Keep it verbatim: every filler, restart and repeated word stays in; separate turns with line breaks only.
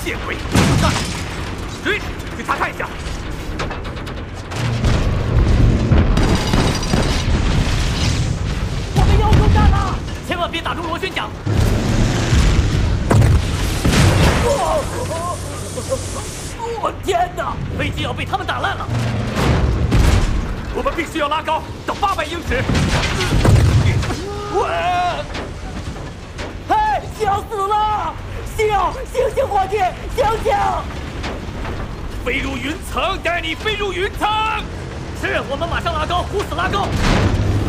见鬼！追，去查看一下。
我们要中弹了！千万别打中螺旋桨！我天哪！飞机要被他们打烂了！
我们必须要拉高到八百英尺。
嘿，想死了！星星星伙计，醒醒！
飞入云层，带你飞入云层。
是我们马上拉高，呼死拉高！